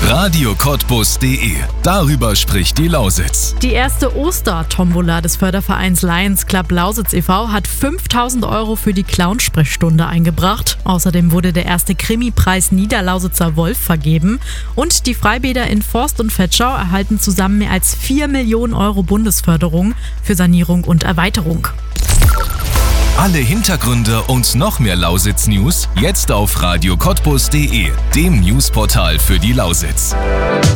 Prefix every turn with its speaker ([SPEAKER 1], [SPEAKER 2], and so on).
[SPEAKER 1] Radio Cottbus.de. Darüber spricht die Lausitz.
[SPEAKER 2] Die erste Oster-Tombola des Fördervereins Lions Club Lausitz e.V. hat 5.000 € für die Clown-Sprechstunde eingebracht. Außerdem wurde der erste Krimi-Preis Niederlausitzer Wolf vergeben. Und die Freibäder in Forst und Vetschau erhalten zusammen mehr als 4 Millionen € Bundesförderung für Sanierung und Erweiterung.
[SPEAKER 1] Alle Hintergründe und noch mehr Lausitz-News jetzt auf Radio Cottbus.de, dem Newsportal für die Lausitz.